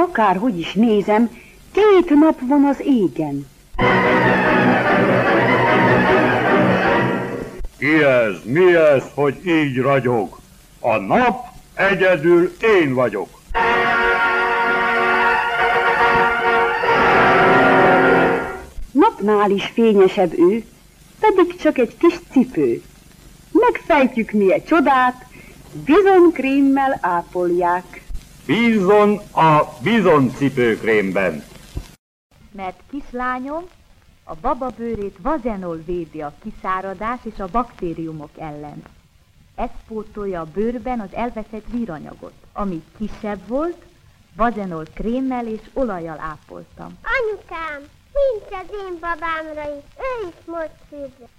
akárhogy is nézem, 2 nap van az égen. Mi ez, hogy így ragyog? A nap egyedül én vagyok. Napnál is fényesebb ő, pedig csak egy kis cipő. Megfejtjük mi egy csodát, bizonkrémmel ápolják. Bízzon a bizoncipőkrémben. Mert kislányom, a bababőrét vazenol védi a kiszáradás és a baktériumok ellen. Ez pótolja a bőrben az elveszett víranyagot. Ami kisebb volt, vazenol krémmel és olajjal ápoltam. Anyukám, nincs az én babámra is, ő is most fürdő.